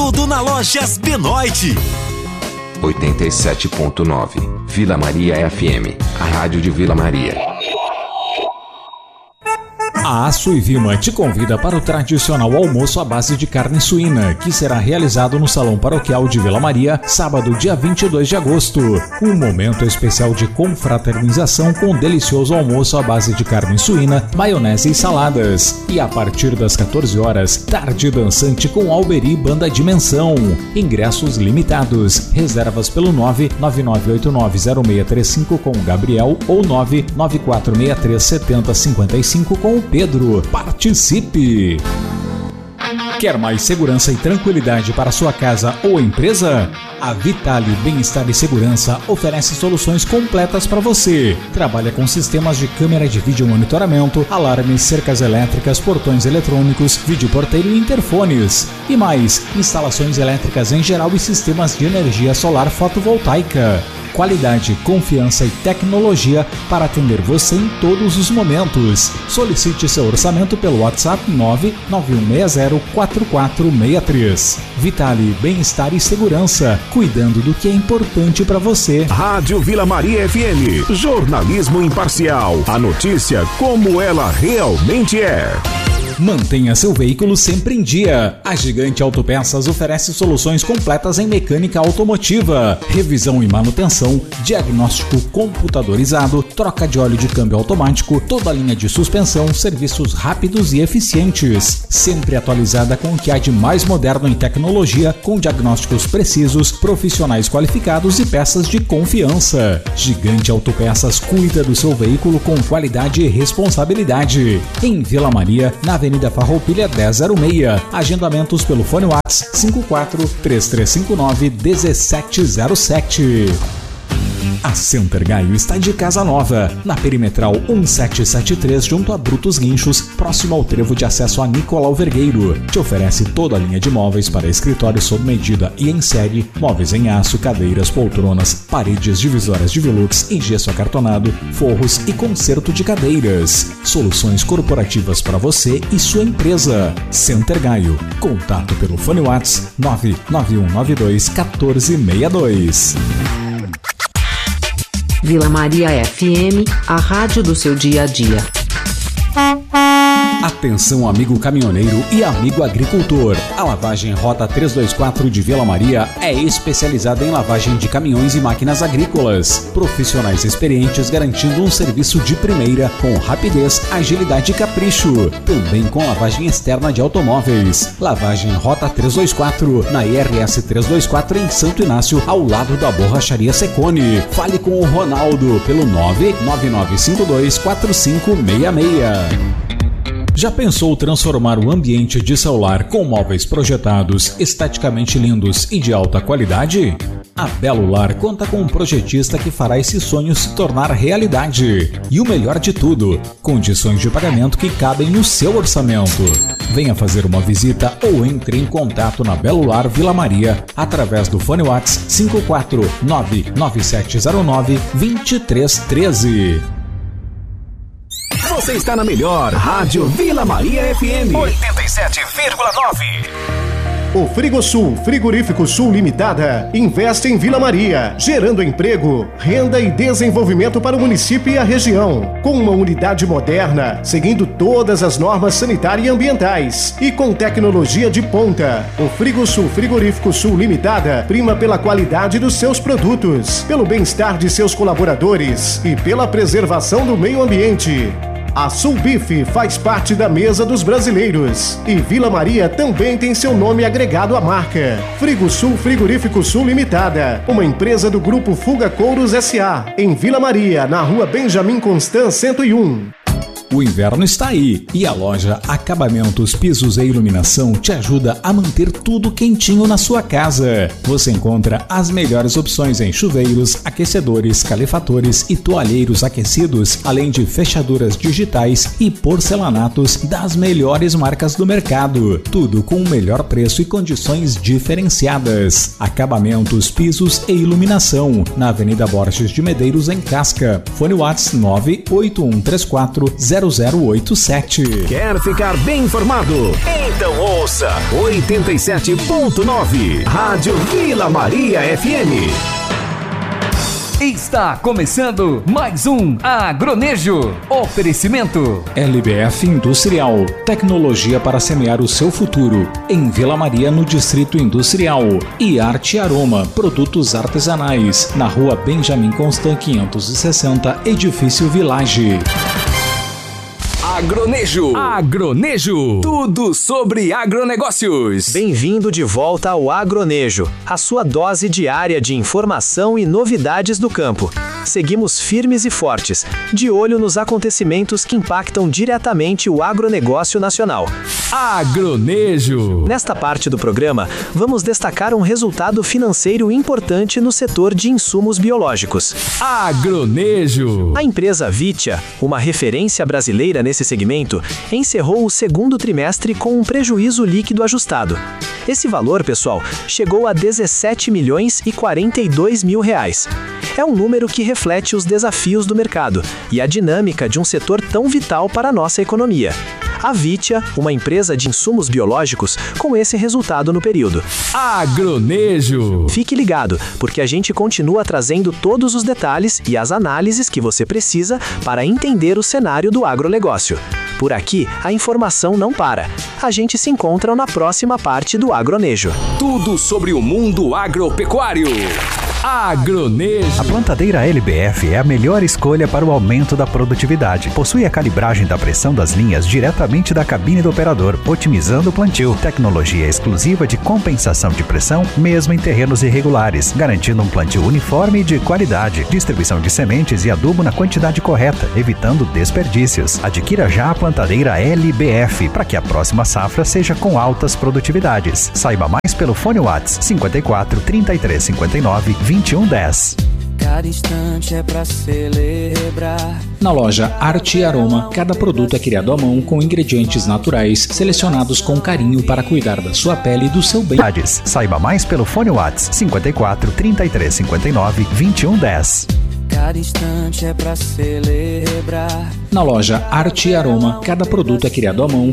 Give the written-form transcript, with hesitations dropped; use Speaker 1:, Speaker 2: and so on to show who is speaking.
Speaker 1: Tudo na Lojas Benoit.
Speaker 2: 87.9 Vila Maria FM, a rádio de Vila Maria.
Speaker 3: A Suivima te convida para o tradicional almoço à base de carne suína, que será realizado no Salão Paroquial de Vila Maria, sábado, dia 22 de agosto. Um momento especial de confraternização com um delicioso almoço à base de carne suína, maionese e saladas. E a partir das 14 horas, tarde dançante com Alberi Banda Dimensão. Ingressos limitados. Reservas pelo 999890635 com o Gabriel ou 994637055 com o Pedro. Participe! Quer mais segurança e tranquilidade para sua casa ou empresa? A Vitale Bem-Estar e Segurança oferece soluções completas para você. Trabalha com sistemas de câmera de vídeo monitoramento, alarmes, cercas elétricas, portões eletrônicos, videoporteiro e interfones. E mais, instalações elétricas em geral e sistemas de energia solar fotovoltaica. Qualidade, confiança e tecnologia para atender você em todos os momentos. Solicite seu orçamento pelo WhatsApp 991604463. Vitale Bem-Estar e Segurança, cuidando do que é importante para você.
Speaker 4: Rádio Vila Maria FM, jornalismo imparcial. A notícia como ela realmente é.
Speaker 3: Mantenha seu veículo sempre em dia. A Gigante Autopeças oferece soluções completas em mecânica automotiva, revisão e manutenção, diagnóstico computadorizado, troca de óleo de câmbio automático, toda a linha de suspensão, serviços rápidos e eficientes. Sempre atualizada com o que há de mais moderno em tecnologia, com diagnósticos precisos, profissionais qualificados e peças de confiança. Gigante Autopeças cuida do seu veículo com qualidade e responsabilidade. Em Vila Maria, na Avenida Farroupilha 1006. Agendamentos pelo fone WhatsApp 54-3359-1707. A Center Gaio está de casa nova, na Perimetral 1773, junto a Brutos Guinchos, próximo ao trevo de acesso a Nicolau Vergueiro. Te oferece toda a linha de móveis para escritório sob medida e em série, móveis em aço, cadeiras, poltronas, paredes divisórias de velux em gesso acartonado, forros e conserto de cadeiras. Soluções corporativas para você e sua empresa. Center Gaio. Contato pelo fone WhatsApp 99192-1462.
Speaker 5: Vila Maria FM, a rádio do seu dia a dia.
Speaker 3: Atenção, amigo caminhoneiro e amigo agricultor. A lavagem Rota 324 de Vila Maria é especializada em lavagem de caminhões e máquinas agrícolas. Profissionais experientes garantindo um serviço de primeira com rapidez, agilidade e capricho. Também com lavagem externa de automóveis. Lavagem Rota 324 na IRS 324 em Santo Inácio, ao lado da Borracharia Secone. Fale com o Ronaldo pelo 999524566. Já pensou transformar o ambiente de seu lar com móveis projetados, esteticamente lindos e de alta qualidade? A Belo Lar conta com um projetista que fará esse sonho se tornar realidade. E o melhor de tudo, condições de pagamento que cabem no seu orçamento. Venha fazer uma visita ou entre em contato na Belo Lar Vila Maria através do fone WhatsApp 5499709-2313.
Speaker 4: Você está na melhor Rádio Vila Maria FM
Speaker 1: 87,9.
Speaker 6: O Frigosul Frigorífico Sul Limitada investe em Vila Maria, gerando emprego, renda e desenvolvimento para o município e a região. Com uma unidade moderna, seguindo todas as normas sanitárias e ambientais e com tecnologia de ponta. O Frigosul Frigorífico Sul Limitada prima pela qualidade dos seus produtos, pelo bem-estar de seus colaboradores e pela preservação do meio ambiente. A Sulbif faz parte da mesa dos brasileiros e Vila Maria também tem seu nome agregado à marca. Frigosul Frigorífico Sul Limitada, uma empresa do Grupo Fuga Couros S.A., em Vila Maria, na rua Benjamin Constant 101.
Speaker 3: O inverno está aí e a loja Acabamentos, Pisos e Iluminação te ajuda a manter tudo quentinho na sua casa. Você encontra as melhores opções em chuveiros, aquecedores, calefatores e toalheiros aquecidos, além de fechaduras digitais e porcelanatos das melhores marcas do mercado. Tudo com o melhor preço e condições diferenciadas. Acabamentos, Pisos e Iluminação, na Avenida Borges de Medeiros, em Casca. Fone WhatsApp 98134 0087.
Speaker 4: Quer ficar bem informado? Então ouça 87.9 Rádio Vila Maria FM.
Speaker 7: Está começando mais um Agronejo. Oferecimento
Speaker 3: LBF Industrial, tecnologia para semear o seu futuro. Em Vila Maria, no Distrito Industrial. E Arte Aroma, produtos artesanais. Na rua Benjamin Constant 560, Edifício Village.
Speaker 7: Agronejo. Tudo sobre agronegócios.
Speaker 8: Bem-vindo de volta ao Agronejo, a sua dose diária de informação e novidades do campo. Seguimos firmes e fortes, de olho nos acontecimentos que impactam diretamente o agronegócio nacional.
Speaker 7: Agronejo.
Speaker 8: Nesta parte do programa, vamos destacar um resultado financeiro importante no setor de insumos biológicos.
Speaker 7: Agronejo.
Speaker 8: A empresa Vitia, uma referência brasileira nesse segmento, encerrou o segundo trimestre com um prejuízo líquido ajustado. Esse valor, pessoal, chegou a 17 milhões e 42 mil reais. É um número que reflete os desafios do mercado e a dinâmica de um setor tão vital para a nossa economia. A Vitia, uma empresa de insumos biológicos, com esse resultado no período.
Speaker 7: Agronejo.
Speaker 8: Fique ligado, porque a gente continua trazendo todos os detalhes e as análises que você precisa para entender o cenário do agronegócio. Por aqui, a informação não para. A gente se encontra na próxima parte do Agronejo.
Speaker 7: Tudo sobre o mundo agropecuário. Agronejo.
Speaker 9: A plantadeira LBF é a melhor escolha para o aumento da produtividade. Possui a calibragem da pressão das linhas diretamente da cabine do operador, otimizando o plantio. Tecnologia exclusiva de compensação de pressão, mesmo em terrenos irregulares, garantindo um plantio uniforme e de qualidade. Distribuição de sementes e adubo na quantidade correta, evitando desperdícios. Adquira já a plantadeira LBF para que a próxima safra seja com altas produtividades. Saiba mais pelo fone WhatsApp 54 33 59 2110.
Speaker 10: Cada instante é pra celebrar.
Speaker 3: Na loja Arte e Aroma, cada produto é criado à mão com ingredientes naturais, selecionados com carinho para cuidar da sua pele e do seu bem.
Speaker 9: Saiba mais pelo fone WhatsApp 54 33 59 2110.
Speaker 10: Cada instante é pra celebrar.
Speaker 3: Na loja Arte e Aroma, cada produto é criado à mão